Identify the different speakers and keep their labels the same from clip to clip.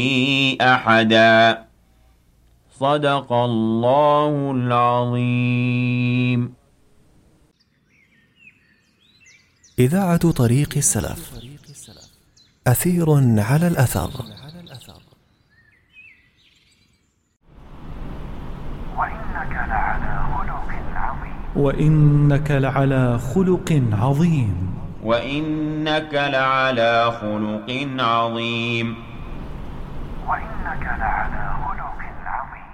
Speaker 1: أحدا. صدق الله العظيم.
Speaker 2: إذاعة طريق السلف، أثير على الأثر.
Speaker 3: وإنك لعلى خلق عظيم.
Speaker 1: وإنك لعلى خلق عظيم.
Speaker 4: وإنك لعلى خلق عظيم.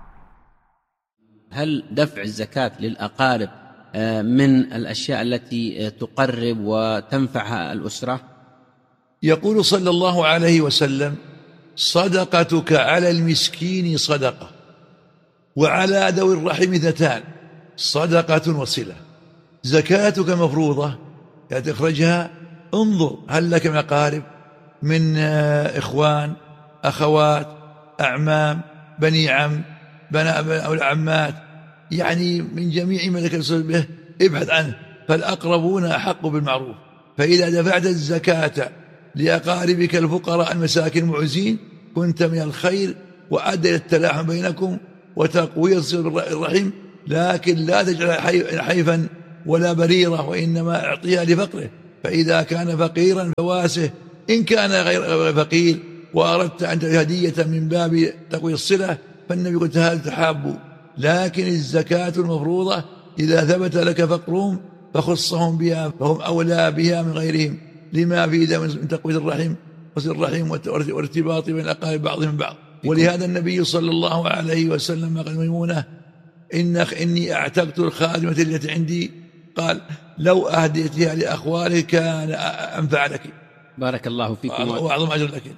Speaker 5: هل دفع الزكاة للأقارب من الأشياء التي تقرب وتنفع الأسرة؟
Speaker 6: يقول صلى الله عليه وسلم: صدقتك على المسكين صدقة، وعلى ذوي الرحم اثنتان، صدقة وصلة. زكاتك مفروضة تخرجها، انظر هل لك من أقارب، من إخوان، أخوات، أعمام، بني عم، أو العمات، يعني من جميع ما ذكر به ابحث عنه، فالأقربون أحق بالمعروف. فإذا دفعت الزكاة لأقاربك الفقراء المساكين المعوزين كنت من الخير وأدى إلى التلاحم بينكم وتقوية الرحم، لكن لا تجعل حيفا ولا بريرة، وإنما أعطيها لفقره. فإذا كان فقيرا فواسه، إن كان غير فقير وأردت أن تهدي هدية من باب تقوية الصلة فالنبي قلت هذا تحابوا. لكن الزكاة المفروضة إذا ثبت لك فقرهم فخصهم بها، فهم أولى بها من غيرهم، لما في ذا من تقوية الرحم وصل الرحم وارتباط بين الأقارب بعضهم من بعض. ولهذا النبي صلى الله عليه وسلم قال ميمونة: إني أعتقت الخادمة التي عندي، قال: لو أهديتها لأخوالك كان أنفع لك.
Speaker 5: بارك الله فيكم
Speaker 6: وأعظم أجر لك.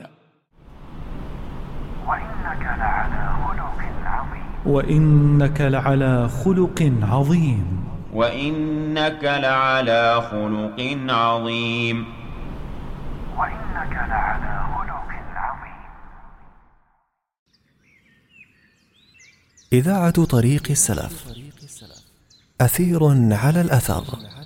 Speaker 4: وإنك لعلى خلق عظيم.
Speaker 3: وإنك لعلى خلق عظيم.
Speaker 1: وإنك لعلى خلق عظيم.
Speaker 4: وإنك لعلى خلق عظيم.
Speaker 2: إذاعة طريق السلف، أثير على الأثر.